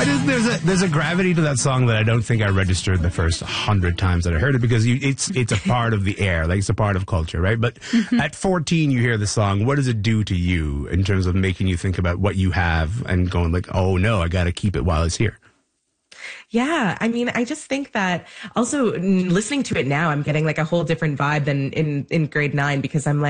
There's a gravity to that song that I don't think I registered the first 100 times that I heard it, because it's a part of the air, like it's a part of culture, right? But at 14, you hear the song. What does it do to you in terms of making you think about what you have and going like, oh no, I got to keep it while it's here? Yeah, I mean, I just think that also listening to it now, I'm getting like a whole different vibe than in grade 9, because I'm like,